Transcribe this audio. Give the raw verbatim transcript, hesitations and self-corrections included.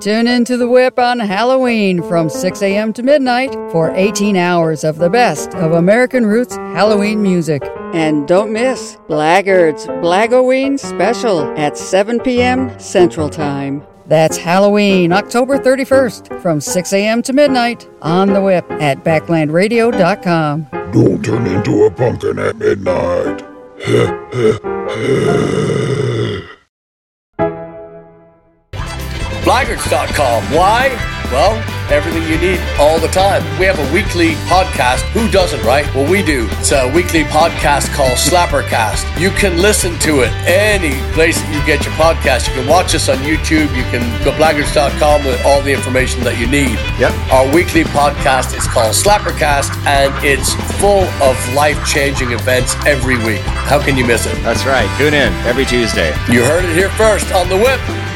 Tune into The Whip on Halloween from six a.m. to midnight for eighteen hours of the best of American Roots Halloween music. And don't miss Blackguard's Blaggoween Special at seven p.m. Central Time. That's Halloween, October thirty-first, from six a.m. to midnight on The Whip at backland radio dot com. Don't turn into a pumpkin at midnight. Blackguards dot com. Why? Well, everything you need all the time. We have a weekly podcast. Who doesn't, right? Well, we do. It's a weekly podcast called Slappercast. You can listen to it any place that you get your podcast. You can watch us on YouTube. You can go Blackguards dot com with all the information that you need. Yep. Our weekly podcast is called Slappercast, and it's full of life-changing events every week. How can you miss it? That's right. Tune in every Tuesday. You heard it here first on The Whip.